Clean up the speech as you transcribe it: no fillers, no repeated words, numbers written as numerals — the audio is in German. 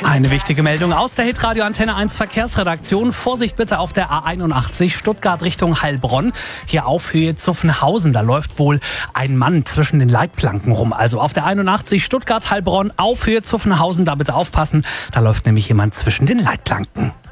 Eine wichtige Meldung aus der Hitradio Antenne 1 Verkehrsredaktion. Vorsicht bitte auf der A81 Stuttgart Richtung Heilbronn. Hier auf Höhe Zuffenhausen. Da läuft wohl ein Mann zwischen den Leitplanken rum. Also auf der 81 Stuttgart Heilbronn auf Höhe Zuffenhausen. Da bitte aufpassen. Da läuft nämlich jemand zwischen den Leitplanken.